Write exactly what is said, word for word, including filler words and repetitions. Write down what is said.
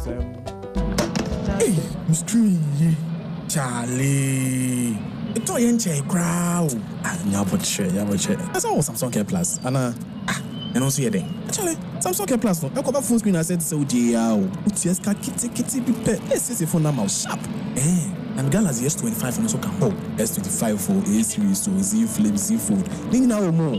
Hey, mystery, Charlie. It's all in check crowd. Ah, nyaboche, nyaboche. That's all Samsung Care Plus. Anna, ah, and also here Actually, Samsung Care Plus. I come back full screen. I said so. Dear, Utias ka kitty kitty be pet. Let's say phone number sharp. Eh, and Galaxy S twenty-five and also come. Oh, S twenty-five for A series, so Z Flip, Z Fold. Ning now more.